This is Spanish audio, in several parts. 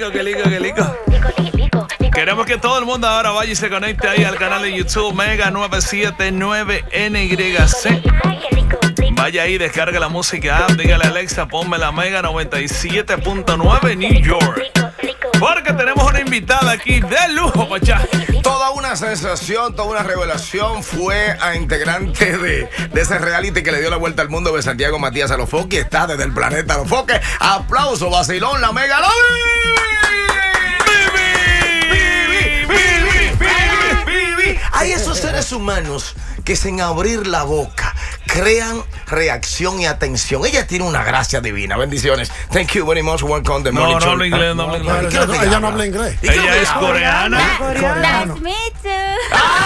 lico. Queremos que todo el mundo ahora vaya y se conecte ahí al canal de YouTube Mega 979NYC. Vaya ahí, descarga la música app, dígale a Alexa, ponme la Mega 97.9 New York. Porque tenemos una invitada aquí de lujo, pachá. Toda una sensación, toda una revelación fue a integrante de ese reality que le dio la vuelta al mundo de Santiago Matías Alofoque. Está desde el planeta Alofoque. Aplauso, vacilón, la Mega. Hay esos seres humanos que sin abrir la boca crean reacción y atención. Ella tiene una gracia divina. Bendiciones. Thank you very much. Welcome to the morning show. No habla inglés, no habla inglés. Ella no habla inglés. Ella es coreana. Nice meet you.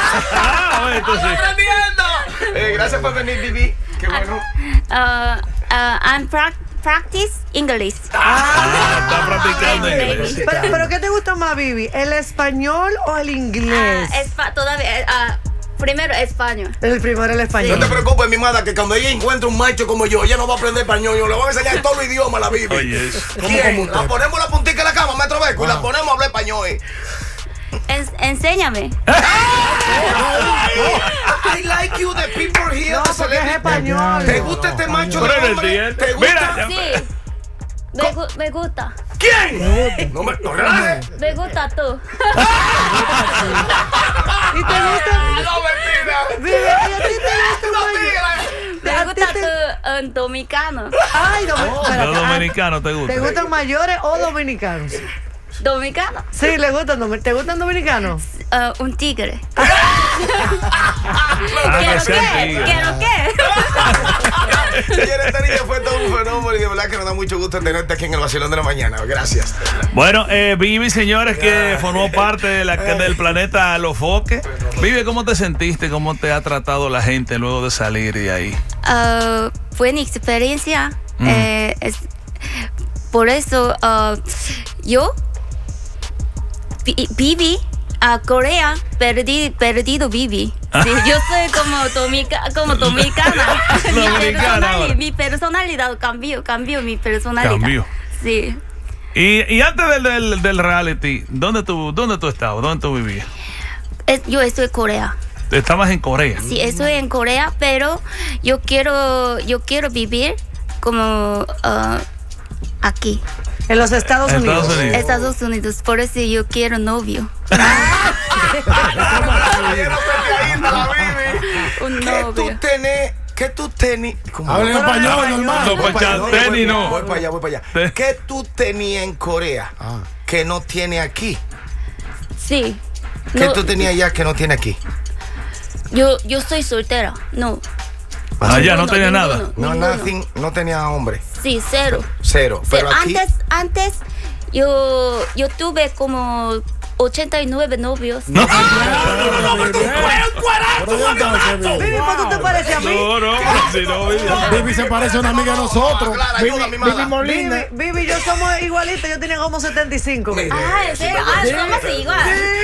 Gracias por venir, Vivi. Qué bueno. I'm practice English. Está practicando inglés. ¿Pero qué te gusta más, Vivi? ¿El español o el inglés? Todavía. Primero español. El primero el español. No te preocupes, mi madre, que cuando ella encuentre un macho como yo, ella no va a aprender español. Le van a enseñar todos los idiomas a la Vivi. Oye, ¿Quién? La ponemos la puntica en la cama, metro Beco, y la ponemos a hablar español. Enséñame. I like you, the people here. No, porque es español. ¿Te gusta este macho de hombre? ¿Te gusta? Sí. Me gusta. ¿Quién? No relajes. Me gusta tú. ¿Y te gusta? No, mentira. Vivi, ¿y a ti te gusta Me gusta tú dominicano. Ay, Los dominicanos te gustan. ¿Te gustan mayores o dominicanos? ¿Dominicano? Sí, ¿te gustan dominicanos? Un tigre. que sea tigre. ¿Quiero qué? Señora, esta niña fue todo un fenómeno y de verdad que nos da mucho gusto tenerte aquí en el Vacilón de la Mañana. Gracias. Bueno, Vivi, señores, que formó parte del planeta Alofoque. Vivi, ¿cómo te sentiste? ¿Cómo te ha tratado la gente luego de salir de ahí? Buena experiencia. Por eso yo viví a Corea, perdido viví. Sí, yo soy como dominicana. Mi personalidad cambió mi personalidad. Cambió. Sí. Y antes del reality, ¿dónde tú estabas? ¿Dónde tú vivías? Yo estoy en Corea. Estabas en Corea. Sí, estoy en Corea, pero yo quiero vivir como aquí. En los Estados Unidos. Estados Unidos, por eso yo quiero novio. Un novio. ¿Qué tú tenías? Habla en español, normal. Voy para allá. ¿Qué tú tenías en Corea que no tiene aquí? Sí. ¿Qué tú tenías allá que no tiene aquí? Yo soy soltera. No. Allá no tenía nada. No tenía hombre. Sí, cero. Pero aquí... Antes yo tuve como 89 novios. Vivi, ¿tú te pareces a mí? No. Vivi se parece a una amiga de nosotros. Vivi Molina. Vivi y yo somos igualitos. Yo tenía como 75. ¿En serio? Somos igual.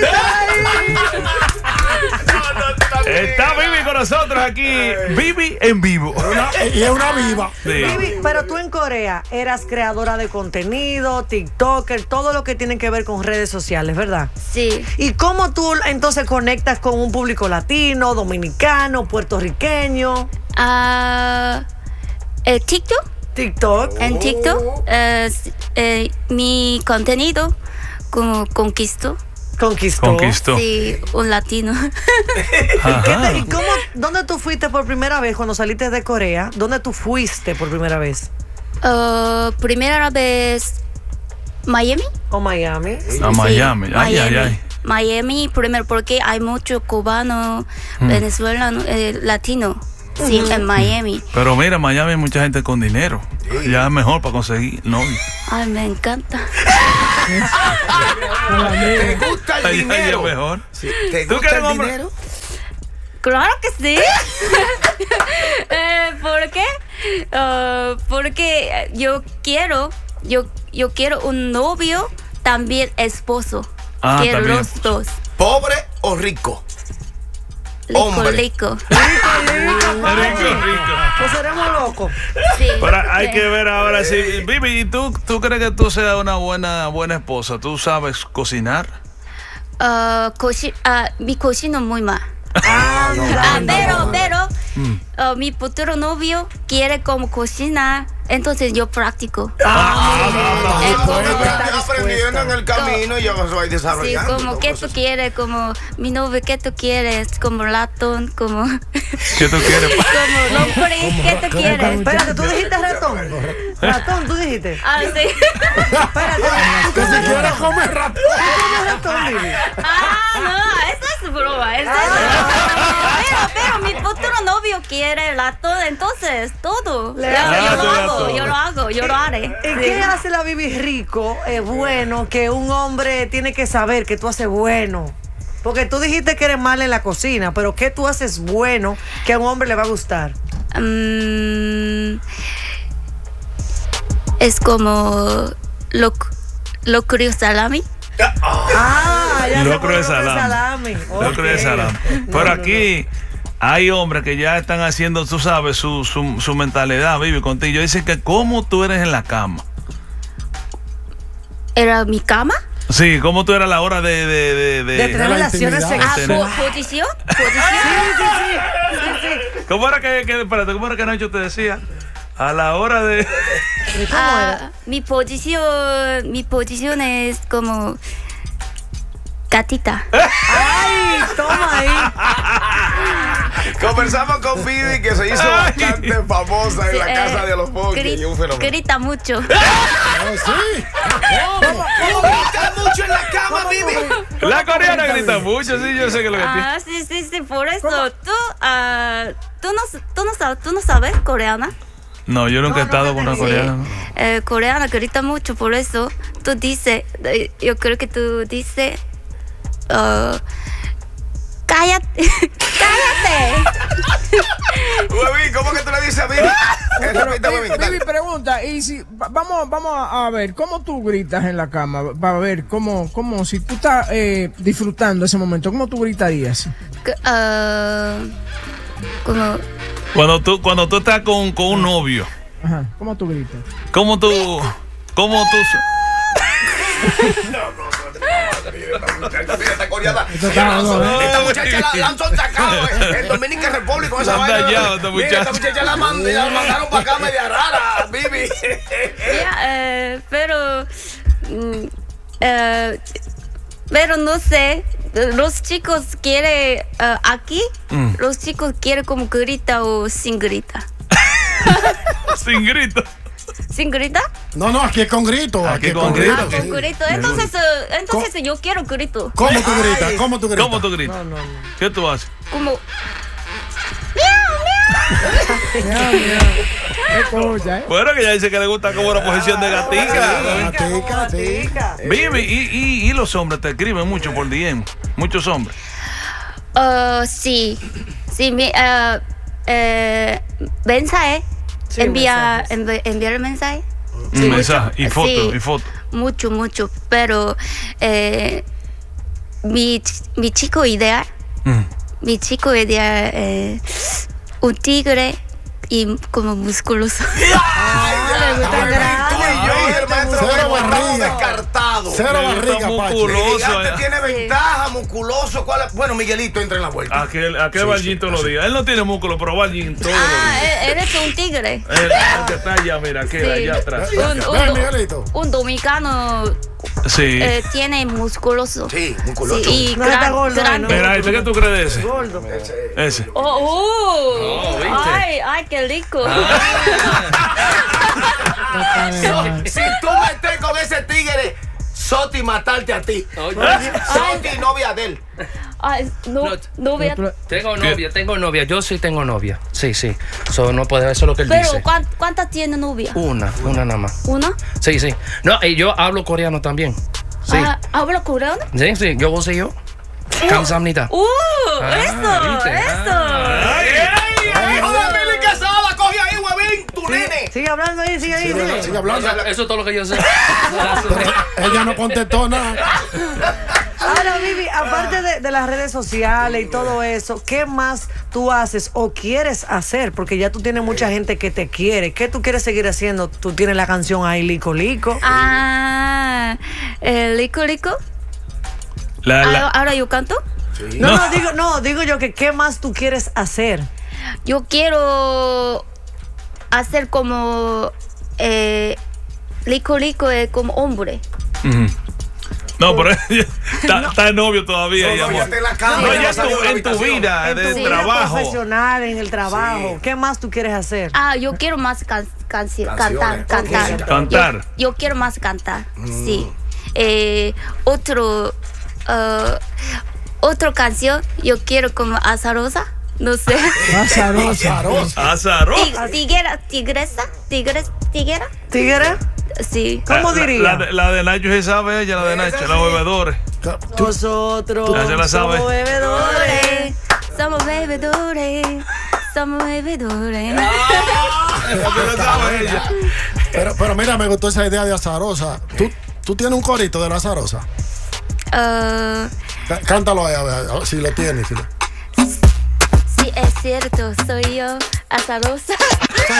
Está Vivi con nosotros aquí. Vivi en vivo. Y es una viva. Sí. Vivi, pero tú en Corea eras creadora de contenido, TikToker, todo lo que tiene que ver con redes sociales, ¿verdad? Sí. ¿Y cómo tú entonces conectas con un público latino, dominicano, puertorriqueño? TikTok. TikTok. En TikTok, mi contenido como conquistó. Sí, un latino. ¿Y dónde tú fuiste por primera vez cuando saliste de Corea? ¿Dónde tú fuiste por primera vez? Primera vez Miami. ¿O Miami? Miami. Ay. Miami primero porque hay muchos cubanos, venezolanos, latinos. Sí, en Miami. Pero mira, en Miami hay mucha gente con dinero. Ya es mejor para conseguir novio. Ay, me encanta. ¿Te gusta el dinero? Es mejor. Sí. ¿Te gusta el dinero? Claro que sí. ¿Por qué? Porque yo quiero un novio, también esposo. Quiero también. los dos. ¿Pobre o rico? hombre. Rico. Rico. Pues seremos locos. Sí. Pero hay que ver ahora si Vivi, ¿y tú crees que tú seas una buena esposa? ¿Tú sabes cocinar? Mi cocina muy mal. Pero mi futuro novio quiere como cocinar, entonces yo practico. Estás aprendiendo en el camino y ya vas a ir Sí, desarrollando. como que tú quieres, como mi novio, ¿qué tú quieres? Como ratón, como ¿Qué tú quieres? como lombriz, ¿qué tú quieres? Espérate, ¿tú dijiste ratón? Ratón, ¿tú dijiste? Ah, sí. Espérate, ¿tú Que si comes quieres ratón? comer rato. ¿Tú comes ratón, Vivi? No, eso es broma. Pero mi futuro novio quiere ratón, entonces todo. Yo lo haré. ¿Y qué hace la Vivi rico, bueno, que un hombre tiene que saber que tú haces bueno? Porque tú dijiste que eres mala en la cocina, pero ¿qué tú haces bueno que a un hombre le va a gustar? Es como locrio salami. Ya Locro de se pone salami. Locro de Ok. salami. Pero aquí hay hombres que ya están haciendo, tú sabes, su mentalidad, Vivi, contigo. Dicen que cómo tú eres en la cama. ¿Era mi cama? Sí, cómo tú eras a la hora de De tener la relaciones intimidad. sexuales. ¿Posición? Sí. ¿Cómo era espérate, cómo era que Nacho te decía? A la hora de... ¿Y cómo era? Mi posición es como gatita. ¡Ay, toma ahí! Conversamos con Vivi, que se hizo bastante famosa en la casa de los Fonques. Y un fenómeno. Grita mucho. Oh, sí. ¿Cómo gritas mucho en la cama, Vivi? La coreana grita mucho, sí, yo sé que lo que tiene. Sí, por eso. ¿Tú no sabes coreana? No, yo nunca he estado con una coreana. Coreana grita mucho, por eso tú dices, yo creo que tú dices, cállate, cállate. Huevín, ¿cómo que tú le dices a Vivi? Repita, Huevín, dale. Vivi pregunta, y si vamos a ver, ¿cómo tú gritas en la cama? Para ver cómo si tú estás disfrutando ese momento, ¿cómo tú gritarías? Como Cuando tú estás con un novio, Ajá, ¿cómo tú gritas? ¿cómo tú Mira, esta coreana. ¿no? Esta muchacha la han sacado en Dominica Republic con esa La han vaina. dañado, esta Mira, esta muchacha la mandaron para acá media rara, Vivi. pero no sé, los chicos quieren aquí, los chicos quieren como grita o sin grita. sin grito? ¿Sin grita? No, aquí es con grito. Aquí es con grito. grito. Con grito. Entonces yo quiero grito. ¿Cómo tú gritas? ¿Cómo tú gritas? ¿Cómo tú gritas? ¿Qué tú haces? Como Escucha, Bueno, que ella dice que le gusta como una posición de gatica. Gatica, sí. Vivi, y los hombres te escriben mucho por DM. Muchos hombres. sí, mensaje. Sí, Enviar el mensaje. Un mensaje y foto, Sí. y foto. Mucho, pero mi chico ideal, un tigre y como musculoso. Tú y yo, el maestro, Cero estamos barriga. descartados. Cero Me gusta barriga, Pachi. musculoso. Gigante tiene ventaja, musculoso. ¿Cuál es? Bueno, Miguelito entra en la vuelta. Aquel Ballín todos los días. Él no tiene músculo, pero Ballín todos los días. Eres un tigre. El que está allá, mira, queda Sí. allá atrás. Ven, Miguelito. Un dominicano Sí. tiene musculoso. Sí, musculoso. Sí, y No está gordo, grande. ¿no? Mira, ¿qué tú crees de ese? Gordo. Ese. Ay, qué rico. Si tú metes con ese tigre, Soti matarte a ti. Soti novia de él. Ay, no voy a... Tengo novia, yo sí tengo novia. Sí. So, no puede, eso es lo que él Pero, dice. ¿cuántas tiene novia? Una nada más. ¿Una? Sí. No, y yo hablo coreano también. Sí. ¿Habla coreano? Sí, yo voy yo. 감사합니다. ¿viste? ¡Hola, Billy Quesada! ¡Coge ahí, huevín! ¡Tu nene! Sigue hablando ahí, sigue ahí. Sigue, sigue hablando. Eso es todo lo que yo sé. Pero ella no contestó nada. Ahora, Vivi, aparte de las redes sociales y todo eso, ¿qué más tú haces o quieres hacer? Porque ya tú tienes mucha gente que te quiere. ¿Qué tú quieres seguir haciendo? Tú tienes la canción ahí, Lico Lico. Lico Lico. Ahora yo canto. Sí. Digo yo que ¿qué más tú quieres hacer? Yo quiero hacer como Lico Lico como hombre. No, pero está de novio todavía. No, ya te la No, cambia, ya ya salió de la en tu habitación. vida, En tu de vida trabajo. profesional, en el trabajo. Sí. ¿Qué más tú quieres hacer? Yo quiero más Canciones. cantar. Cantar. Yo quiero más cantar. Sí. Otro canción, yo quiero como azarosa. No sé. Azaro. Tigresa. ¿Tigre? Sí. ¿Cómo diría? La de Nacho se sabe ella, la de Nacho, los bebedores. Nosotros Ya se la sabe. somos bebedores. Somos bebedores. Somos bebedores. Se la sabe ella. Pero mira, me gustó esa idea de azarosa. ¿Tú tienes un corito de la azarosa? Cántalo ahí, a ver si lo tienes. Sí, es cierto, soy yo, azarosa.